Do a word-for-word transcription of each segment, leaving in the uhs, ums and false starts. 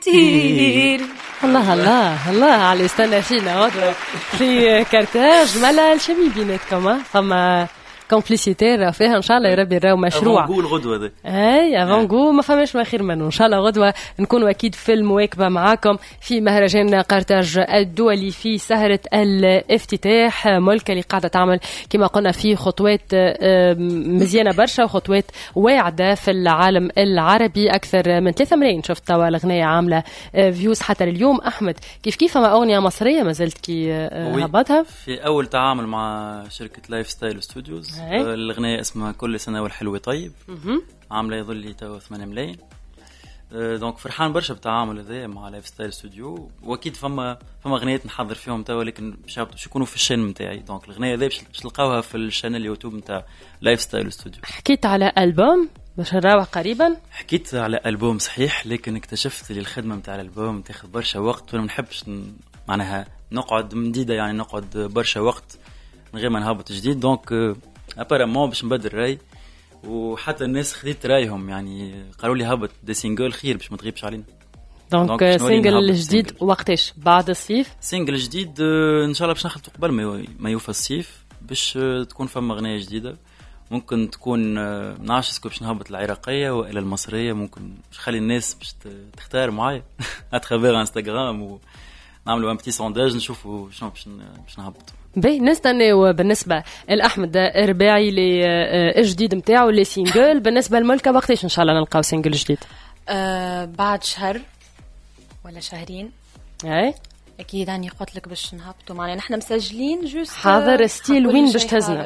تير. الله الله الله على استنى فينا غدوة في كارتاج ملا الشمي بيناتكم فما كومبليسيتي فيها ان شاء الله يا ربي راهو مشروع افون الغدوه دي اي افون جو ما فماش ما خير منه ان شاء الله غدوه نكونوا اكيد في المواكبه معاكم في مهرجان قرطاج الدولي في سهره الافتتاح. ملكه اللي قاعده تعمل كما قلنا في خطوات مزيانه برشا وخطوات واعده في العالم العربي. اكثر من ثلاثة ملايين شفت توا الاغنيه عامله فيوز حتى اليوم. احمد كيف كيف ما اغنيه مصريه ما زلت كي هبطها في اول تعامل مع شركه لايف ستايل ستوديوز. الأغنية اسمها كل سنة والحلو طيب عاملة يظل لي تو ثمانية ملايين. دونك فرحان برشا بالتعامل هذا مع لايف ستايل ستوديو. واكيد فما فما أغنيات نحضر فيهم تو لكن باش يكونوا في الشان نتاعي. دونك الأغنية هذه باش تلقاوها في الشان اليوتيوب نتاع لايف ستايل ستوديو. حكيت على ألبوم باش نراوح قريبا. حكيت على ألبوم صحيح لكن اكتشفت لي الخدمة نتاع الألبوم تاخذ برشا وقت وانا ما نحبش معناها نقعد مديدة يعني نقعد برشا وقت من غير ما نهبط جديد. دونك ابارامون باش نبدل راي وحتى الناس خديت رايهم يعني قالوا لي هبط دي سينجل خير باش ما تغيبش علينا. دونك سينجل الجديد وقتاش بعد الصيف؟ سينجل جديد ان شاء الله باش نخلطوا قبل ما يوفى الصيف باش تكون فما اغنيه جديده. ممكن تكون نعرفش اسكو باش نهبط العراقيه ولا المصريه. ممكن باش نخلي الناس باش تختار معايا اترافير انستغرام ونعملوا ان بتي سونداج نشوفوا شنو باش باش نهبط. باهي نستناو بالنسبه لاحمد الرباعي لي جديد نتاعو لي سينجل. بالنسبه لملكه وقتاش ان شاء الله نلقاو سينجل جديد؟ أه بعد شهر ولا شهرين. اي اكيد اني قلت لك باش نهبطوا معنا نحن مسجلين جوست حاضر ستيل وين باش تهزنا؟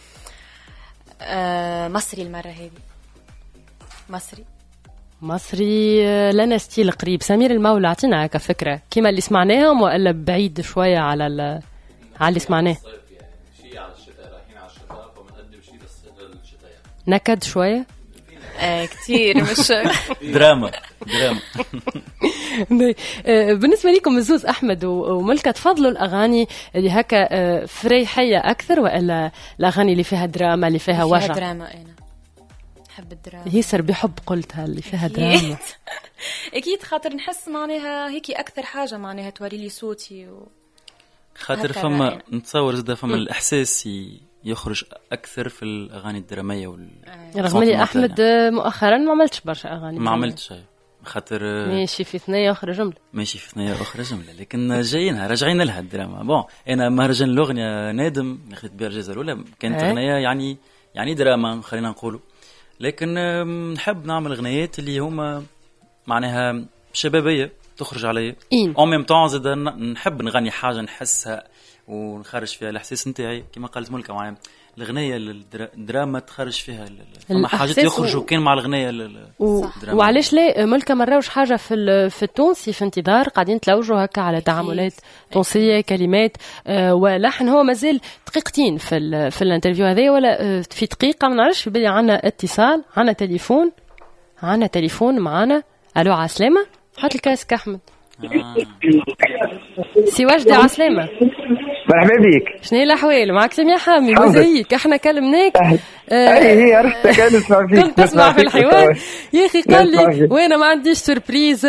أه مصري المره هذه مصري مصري لنا ستيل قريب. سمير المولى عطينا هكا فكره كيما اللي سمعناهم ولا بعيد شويه على ال على اللي سمعناه؟ شيء على الشتاء رايحين على الشتاء فبنقدم شيء للشتاء يعني. نكد شويه آه كتير مش دراما دراما. بالنسبه لكم الزوز احمد وملكه تفضلوا الاغاني اللي هكا فريحيه اكثر ولا الاغاني اللي فيها دراما اللي فيها وجع؟ فيها دراما. انا نحب الدراما. يسر بحب قلتها اللي فيها دراما. اكيد خاطر نحس معناها هيك اكثر حاجه معناها توري لي صوتي و... خاطر فما نتصور زاد فما الإحساس يخرج أكثر في الأغاني الدرامية وال. رغم لي أحمد مؤخرا ما عملتش برشا أغاني. ما عملتش شيء خاطر ماشي في ثنية أخرى جملة. ماشي في ثنية أخرى جملة لكن جايينها راجعين لها الدراما. بون أنا مهرجان الأغنية نادم أخذت بها الجائزة الأولى كانت أغنية يعني يعني دراما خلينا نقوله. لكن نحب نعمل أغنيات اللي هما معناها شبابية تخرج علي او ميم طون زاد نحب نغني حاجه نحسها ونخرج فيها الاحساس نتاعي كما قالت ملكه معناها الاغنيه الدراما تخرج فيها فما حاجات يخرجوا و... كان مع الاغنيه و... وعلاش لا ملكه ما راوش حاجه في في التونسي في انتظار قاعدين تلوجوا هكا على تعاملات تونسيه كلمات آه ولحن. هو مازال دقيقتين في ال... في الانترفيو هذا ولا آه في دقيقه ما نعرفش بالي عندنا اتصال عندنا تليفون عندنا تليفون معنا. الو عسلامه حط الكاسك احمد. آه. سي وجدي عسلامه. مرحبا بك. شنو الاحوال معك سمية حامي مزيك احنا كلمناك. اي هي عرفتك انا نسمع فيك كنت تسمع في الحوار يا اخي قال لي وانا ما عنديش سوربريز.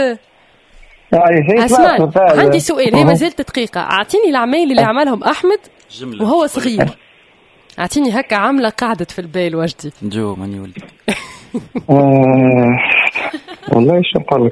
اسمع عندي سؤال هي مازالت دقيقه. اعطيني العمايل اللي عملهم احمد وهو صغير. اعطيني هكا عامله قعدت في البال وجدي جو ماني ولد. والله شو نقول لك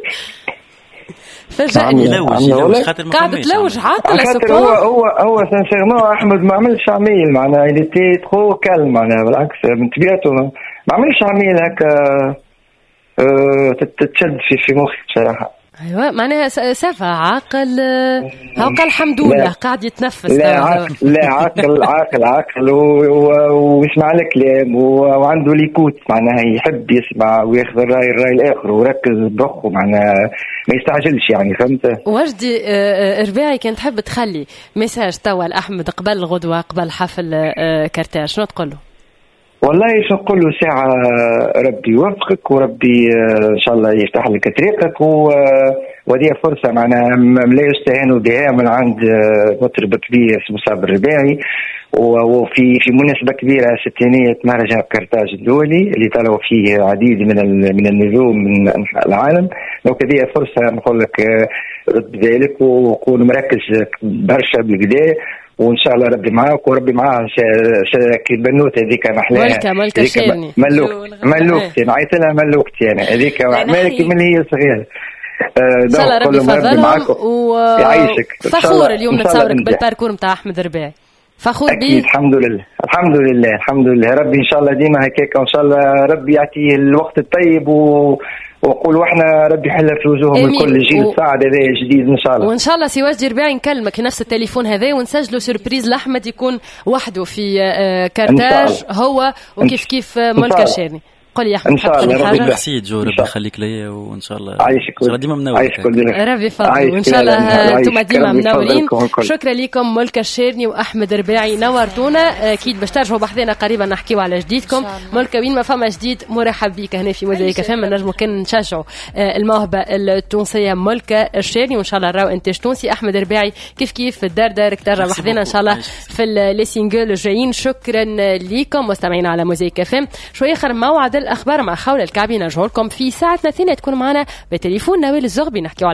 فجأني لوج خاطر قاعد تلوج عاقل خاطر هو هو هو سانسيرمون احمد ما عملش عميل معناها اللي تي ترو كالم معناها بالعكس من طبيعته ما عملش عميل هكا تتشد في في مخي بصراحه. ايوه معناها سافا عاقل هاكا الحمد لله قاعد يتنفس. لا عاقل لا عاقل عاقل عاقل ويسمع الكلام وعنده ليكوت معناها يحب يسمع وياخذ الراي الراي الاخر وركز بمخه معناها ما يستعجلش يعني فهمت. وجدي رباعي كان تحب تخلي ميساج توا لاحمد قبل الغدوه قبل حفل كارتاج شنو تقول له؟ والله شو نقول له ساعة ربي يوفقك وربي إن شاء الله يفتح لك طريقك وهذه فرصة معنا لا يستهان بها من عند مطرب كبير اسمه صابر الرباعي، وفي في مناسبة كبيرة ستينية مهرجان قرطاج الدولي اللي طلعوا فيه عديد من من النجوم من أنحاء العالم. لو كذا فرصة نقول لك رد ذلك وكون مركز برشا بكدا، وان شاء الله ربي معاك وربي معاه كي البنوته هذيك محلاها ملكه ملكه شيرني ملوكتي ملوكتي نعيط لها ملوكتي انا هذيك مالك من هي صغيره. ان شاء الله ربي يفضلهم ويعيشك. فخور اليوم نتصورك بالباركور نتاع احمد الرباعي، فخور بيه. الحمد لله الحمد لله الحمد لله. ربي ان شاء الله ديما هكاك، وان شاء الله ربي يعطيه الوقت الطيب و وقول واحنا ربي يحل في وجوههم الكل جيل و... سعد هذا جديد ان شاء الله. وان شاء الله سي واجد رباعي نكلمك نفس التليفون هذا ونسجلوا سوربريز لاحمد يكون وحده في كارتاج هو وكيف كيف ملكه شيرني. قل يا احمد ان شاء الله. ربي يحسيد جو، ربي يخليك ليا، وان شاء الله عايشك ان شاء الله ديما منور، ربي يفضل، وان شاء الله انتم ديما منورين. شكرا لكم ملكه الشيرني واحمد الرباعي، نورتونا. اكيد باش ترجعوا بحذنا قريبا نحكيوا على جديدكم. ملكه وين ما فما جديد مرحب بك هنا في موزايك فهم، نجموا كان نشجعوا الموهبه التونسيه ملكه الشيرني، وان شاء الله راهو انتاج تونسي. احمد الرباعي كيف كيف الدار دارك ترجع بحذنا ان شاء الله في لي سينجل الجايين. شكرا لكم مستمعينا على موزايك فهم. شويه اخر موعد الاخبار مع خولة الكعبي نرجعوا لكم في ساعتنا الثانية، تكون معنا بتليفون نوال الزغبي نحكيوا